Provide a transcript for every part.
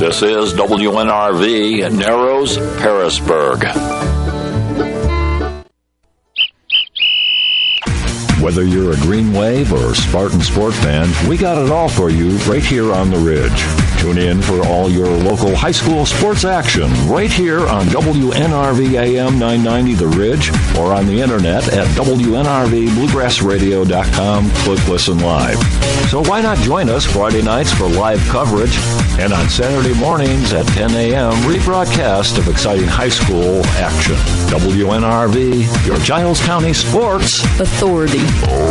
This is WNRV, Narrows, Harrisburg. Whether you're a Green Wave or Spartan Sport fan, we got it all for you right here on the Ridge. Tune in for all your local high school sports action right here on WNRV AM 990 The Ridge or on the internet at WNRVBluegrassRadio.com. Click Listen Live. So why not join us Friday nights for live coverage and on Saturday mornings at 10 a.m. rebroadcast of exciting high school action. WNRV, your Giles County Sports Authority.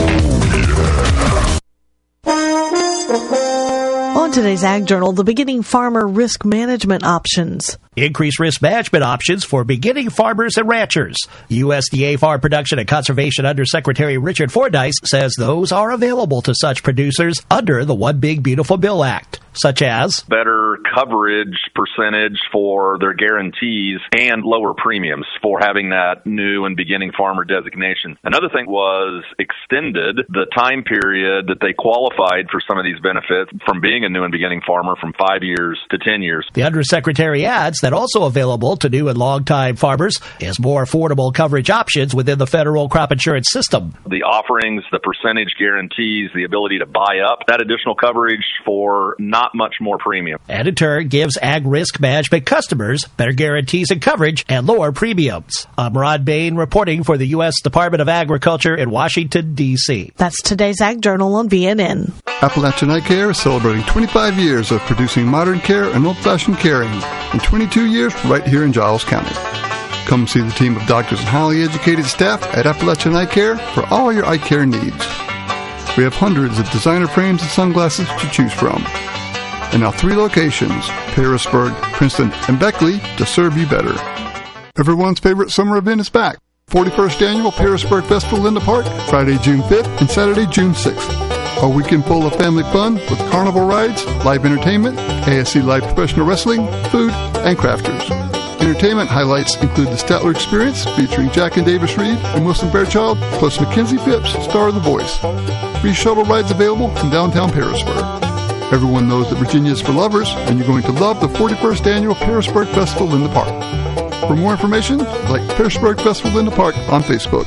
On today's Ag Journal, the beginning farmer risk management options. Increased risk management options for beginning farmers and ranchers. USDA Farm Production and Conservation Undersecretary Richard Fordyce says those are available to such producers under the One Big Beautiful Bill Act, such as better coverage percentage for their guarantees and lower premiums for having that new and beginning farmer designation. Another thing was extended the time period that they qualified for some of these benefits from being a new and beginning farmer from 5 years to 10 years. The Undersecretary adds that also available to new and long-time farmers is more affordable coverage options within the federal crop insurance system. The offerings, the percentage guarantees, the ability to buy up that additional coverage for not much more premium. And in turn, gives ag risk management customers better guarantees and coverage and lower premiums. I'm Rod Bain reporting for the U.S. Department of Agriculture in Washington, D.C. That's today's Ag Journal on VNN. Appalachian Eye Care is celebrating 25 years of producing modern care and old-fashioned caring, and 22 years right here in Giles County. Come see the team of doctors and highly educated staff at Appalachian Eye Care for all your eye care needs. We have hundreds of designer frames and sunglasses to choose from. And now 3 locations, Harrisburg, Princeton, and Beckley, to serve you better. Everyone's favorite summer event is back. 41st Annual Harrisburg Festival in the Park, Friday, June 5th and Saturday, June 6th. A weekend full of family fun with carnival rides, live entertainment, ASC Live Professional Wrestling, food, and crafters. Entertainment highlights include the Statler Experience, featuring Jack and Davis Reed and Wilson Fairchild, plus Mackenzie Phipps, star of The Voice. Free shuttle rides available in downtown Harrisburg. Everyone knows that Virginia is for lovers, and you're going to love the 41st Annual Harrisburg Festival in the Park. For more information, like Harrisburg Festival in the Park on Facebook.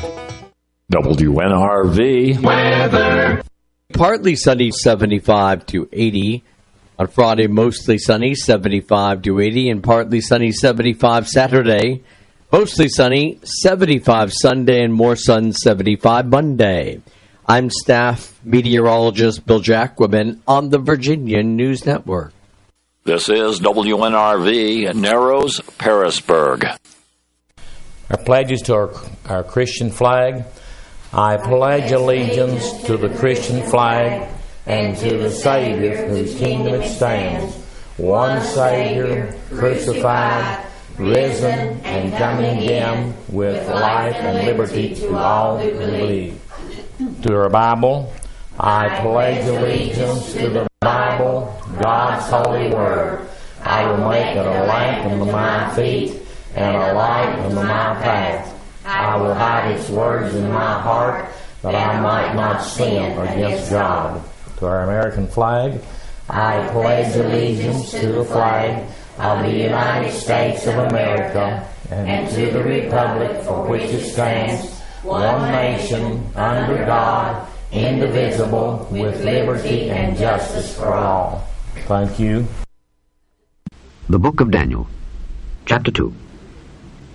WNRV weather. Partly sunny, 75 to 80. On Friday, mostly sunny, 75 to 80. And partly sunny, 75 Saturday. Mostly sunny, 75 Sunday. And more sun, 75 Monday. I'm staff meteorologist Bill Jacquemin on the Virginia News Network. This is WNRV, Narrows, Harrisburg. Our pledges to our Christian flag. I pledge allegiance to the Christian flag and to the Savior whose kingdom it stands, one Savior, crucified, risen, and coming again with life and liberty to all who believe. To our Bible, I pledge allegiance to the Bible, God's holy word. I will make it a lamp unto my feet and a light unto my path. I will hide its words in my heart, that I might not sin against God. To our American flag, I pledge allegiance to the flag of the United States of America and to the republic for which it stands, one nation, under God, indivisible, with liberty and justice for all. Thank you. The Book of Daniel, Chapter 2.